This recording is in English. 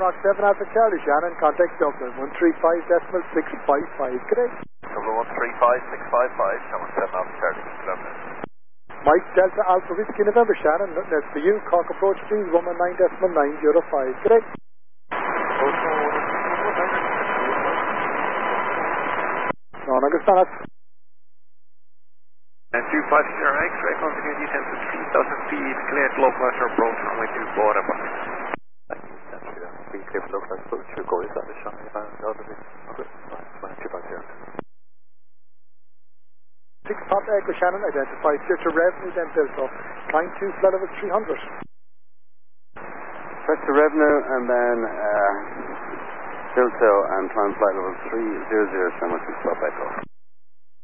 Knock 7 Alpha Charlie, Shannon, contact Dublin, 135.655, correct? Dublin 135.655, Shannon 7 Alpha Charlie, Dublin. Mike Delta Alpha Whiskey November, Shannon, that's for you, Cork approach please, 119.905, correct? No, Augustana. And 250 X-ray, continue descent to 3,000 feet, cleared low pressure approach runway 24, over. Be clear for low pressure approach, you go inside the shot, if I'm out of it. Okay, fine, 250. 6 Pop Echo Shannon, identified future revenue, then built up. Climb 2, flight level 300. Press the revenue and then build and climb flight level 300, 6 Pop Echo.